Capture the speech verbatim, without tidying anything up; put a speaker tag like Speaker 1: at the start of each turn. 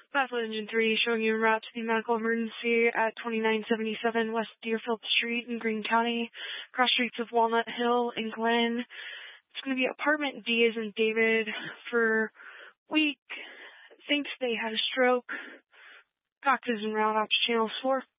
Speaker 1: Battle Engine three showing you en route to the medical emergency at twenty-nine seventy-seven West Deerfield Street in Greene County, cross streets of Walnut Hill and Glen. It's going to be apartment D as in David for week. Thinks they had a stroke. Cox is en route up to channel four